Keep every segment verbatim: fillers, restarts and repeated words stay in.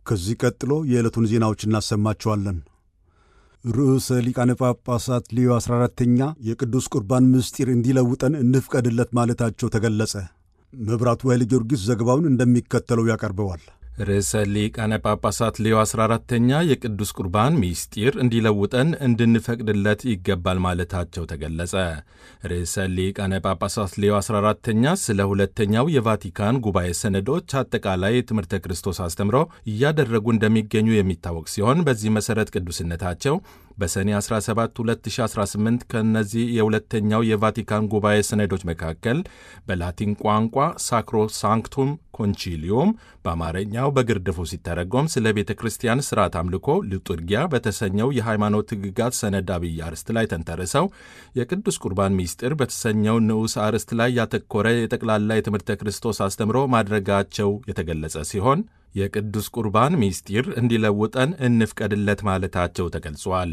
ከዚህ ቀጥሎ የዕለቱን ዜናዎች እናሰማችኋለን። ርዕሰ ሊቃነ ጳጳሳት ሌዮ አስራ አራተኛ የቅዱስ ቁርባን ምስጢር እንዲለውጠን እንፍቀድለት ማለታቸው ተገለጸ። መብራቱ ኃይለ ጊዮርጊስ ዘገባውን እንደሚከተለው ያቀርበዋል። ርዕሰ ሊቃነ ጳጳሳት ሌዮ አስራ አራተኛ የቅዱስ ቁርባን ምስጢር እንዲለውጠን እንድንፈቅድለት ይገባል ማለታቸው ተገለጸ። ርዕሰ ሊቃነ ጳጳሳት ሌዮ አስራ አራተኛ ስለ ሁለተኛው የቫቲካን ጉባኤ ሰነዶች አጠቃላይ ትምህርተ ክርስቶስ አስተምሮ እያደረጉ እንደሚገኙ የሚታወቅ ሲሆን በዚህ መሠረት ቅዱስነታቸው በሰኔ አስራ ሰባት ሁለት ሺህ አስራ ስምንት ከእነዚህ የሁለተኛው የቫቲካን ጉባኤ ሰነዶች መካከል በላቲን ቋንቋ ሳክሮ ሳንክቱም ኮንቺሊዮም በአማርኛው በግርድፉ ሲተረጎም ስለ ቤተ ክርስቲያን ሥርዓት አምልኮ ሊቱርጊያ በተሰኘው የሃይማኖት ሕግጋት ሰነድ አብይ አርዕስት ላይ ተንተርሰው የቅዱስ ቁርባን ምስጢር በተሰኘው ንዑስ አርዕስት ላይ ያተኮረ የጠቅላላ የትምህርተ ክርስቶስ አስተምሮ ማድረጋቸው የተገለጸ ሲሆን የቅዱስ ቁርባን ምስጢር እንዲለውጠን እንፍቀድለት ማለታቸው ተገልጿል።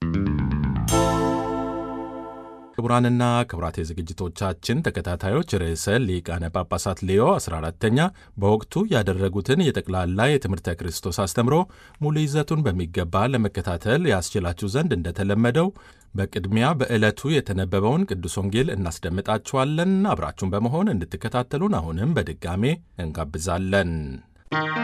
ክቡራንና ክቡራት የዝግጅቶቻችን ተከታታዮች ርዕሰ ሊቃነ ጳጳሳት ሌዮ አስራ አራተኛ በወቅቱ ያደረጉትን የጠቅላላ የትምህርተ ክርስቶስ አስተምሮ ሙሉ ይዘቱን በሚገባ ለመከታተል ያስችላችሁ ዘንድ እንደተለመደው በቅድሚያ በዕለቱ የተነበበውን ቅዱስ ወንጌል እናስደምጣችኋለን። አብራችሁን በመሆን እንድትከታተሉን አሁንም በድጋሜ እንጋብዛለን።